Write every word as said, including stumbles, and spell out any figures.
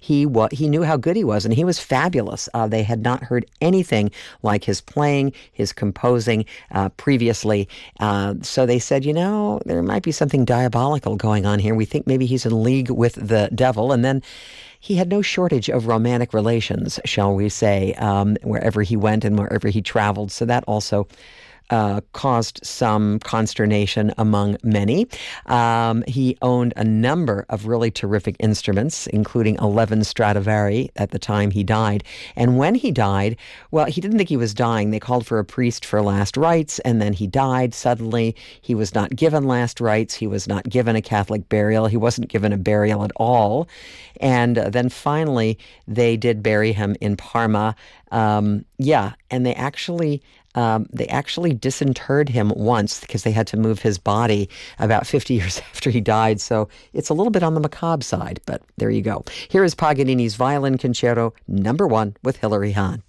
he wa- he knew how good he was, and he was fabulous. Uh, they had not heard anything like his playing, his composing uh, previously. Uh, so they said, you know, there might be something diabolical going on here. We think maybe he's in league with the devil. And then he had no shortage of romantic relations, shall we say, um, wherever he went and wherever he traveled. So that also uh, caused some consternation among many. Um, he owned a number of really terrific instruments, including eleven Stradivari at the time he died. And when he died, well, he didn't think he was dying. They called for a priest for last rites, and then he died suddenly. He was not given last rites. He was not given a Catholic burial. He wasn't given a burial at all. And uh, then finally, they did bury him in Parma. Um, yeah, and they actually um, they actually disinterred him once because they had to move his body about fifty years after he died. So it's a little bit on the macabre side, but there you go. Here is Paganini's Violin Concerto Number One with Hilary Hahn.